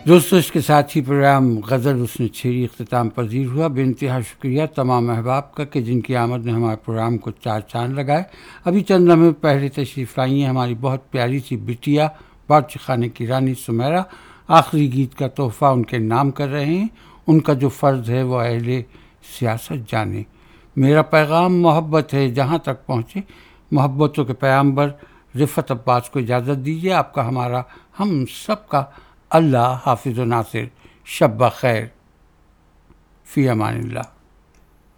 दोस्तों, इसके साथ ही प्रोग्राम गज़ल उसने छेड़ी इख्तिताम पजीर हुआ। बेइंतहा शुक्रिया तमाम अहबाब का कि जिनकी आमद ने हमारे प्रोग्राम को चार चांद लगाए। अभी चंद लम्हे पहले तशरीफ़ लाई हैं हमारी बहुत प्यारी सी बिटिया बावर्ची खाने की रानी सुमेरा। आखिरी गीत का तोहफ़ा उनके नाम कर रहे हैं। उनका जो फ़र्ज़ है वो अहले सियासत जाने। मेरा पैगाम मोहब्बत है जहाँ तक पहुँचे। मोहब्बतों के पैगंबर रिफ़त अब्बास को इजाज़त दीजिए। आपका हमारा हम सब का अल्लाह हाफ़िज़ व नासिर। शब ब खैर, फ़ी अमानिल्लाह।